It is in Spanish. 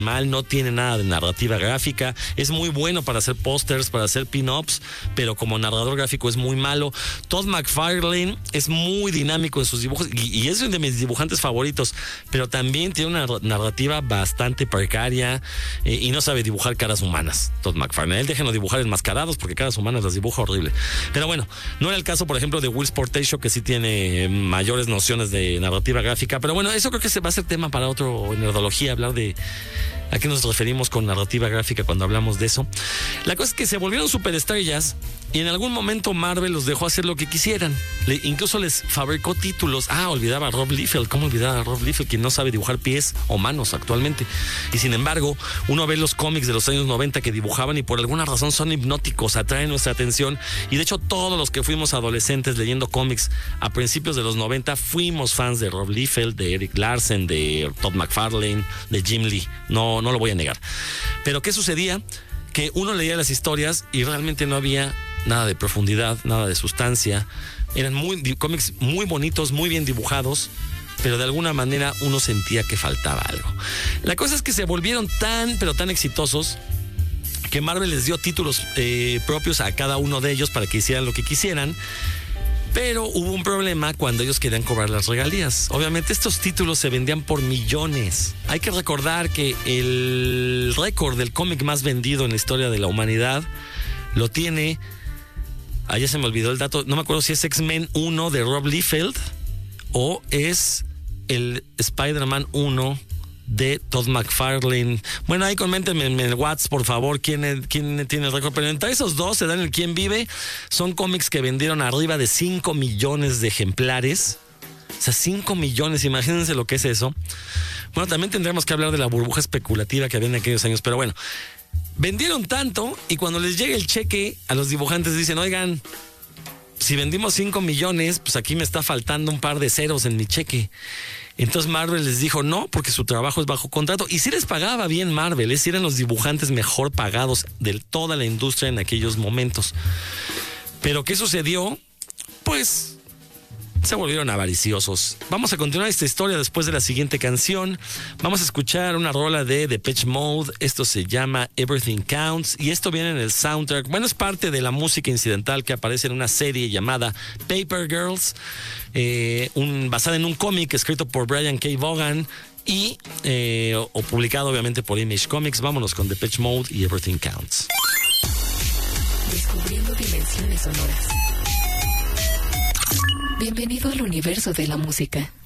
mal, no tiene nada de narrativa gráfica, es muy bueno para hacer pósters, para hacer pin-ups, pero como narrador gráfico es muy malo. Todd McFarlane es muy dinámico en sus dibujos y es uno de mis dibujantes favoritos, pero también tiene una narrativa bastante precaria y no sabe dibujar caras humanas. Todd McFarlane, él déjenlo dibujar enmascarados porque caras humanas las dibuja horrible. Pero bueno, no era el caso, por ejemplo, de Will Sportation, que sí tiene mayores nociones de narrativa gráfica, pero bueno, eso creo que va a ser tema para otro nerdología, hablar de a qué nos referimos con narrativa gráfica cuando hablamos de eso. La cosa es que se volvieron superestrellas y en algún momento Marvel los dejó hacer lo que quisieran. Incluso les fabricó títulos. Olvidaba a Rob Liefeld. ¿Cómo olvidar a Rob Liefeld, quien no sabe dibujar pies o manos actualmente? Y sin embargo, uno ve los cómics de los años 90 que dibujaban y por alguna razón son hipnóticos, atraen nuestra atención. Y de hecho, todos los que fuimos adolescentes leyendo cómics a principios de los 90 fuimos fans de Rob Liefeld, de Eric Larsen, de Todd McFarlane, de Jim Lee. No lo voy a negar. Pero ¿qué sucedía? Que uno leía las historias y realmente no había nada de profundidad, nada de sustancia. Eran cómics muy bonitos, muy bien dibujados, pero de alguna manera uno sentía que faltaba algo. La cosa es que se volvieron tan exitosos que Marvel les dio títulos propios a cada uno de ellos para que hicieran lo que quisieran. Pero hubo un problema cuando ellos querían cobrar las regalías. Obviamente estos títulos se vendían por millones. Hay que recordar que el récord del cómic más vendido en la historia de la humanidad lo tiene... ya se me olvidó el dato. No me acuerdo si es X-Men 1 de Rob Liefeld o es el Spider-Man 1 de Todd McFarlane. Bueno, ahí coméntenme en el WhatsApp, por favor, quién tiene el récord. Pero entre esos dos se dan el quién vive. Son cómics que vendieron arriba de 5 millones de ejemplares. O sea, 5 millones, imagínense lo que es eso. Bueno, también tendremos que hablar de la burbuja especulativa que había en aquellos años, pero bueno, vendieron tanto y cuando les llega el cheque a los dibujantes dicen, oigan, si vendimos 5 millones, pues aquí me está faltando un par de ceros en mi cheque. Entonces Marvel les dijo no, porque su trabajo es bajo contrato. Y sí les pagaba bien Marvel, eran los dibujantes mejor pagados de toda la industria en aquellos momentos. Pero ¿qué sucedió? Pues se volvieron avariciosos. Vamos a continuar esta historia después de la siguiente canción. Vamos a escuchar una rola de Depeche Mode. Esto se llama Everything Counts y esto viene en el soundtrack. Bueno, es parte de la música incidental que aparece en una serie llamada Paper Girls, basada en un cómic escrito por Brian K. Vaughan y o publicado obviamente por Image Comics. Vámonos con Depeche Mode y Everything Counts. Descubriendo dimensiones sonoras. Bienvenido al universo de la música.